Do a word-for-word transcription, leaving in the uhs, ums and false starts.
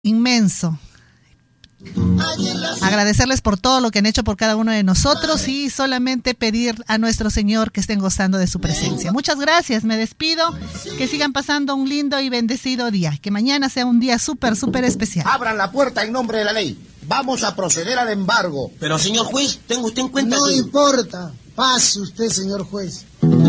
inmenso. Agradecerles por todo lo que han hecho por cada uno de nosotros y solamente pedir a nuestro Señor que estén gozando de su presencia. Muchas gracias, me despido, que sigan pasando un lindo y bendecido día, que mañana sea un día súper, súper especial. Abran la puerta en nombre de la ley, vamos a proceder al embargo. Pero señor juez, tenga usted en cuenta No que... importa, pase usted, señor juez.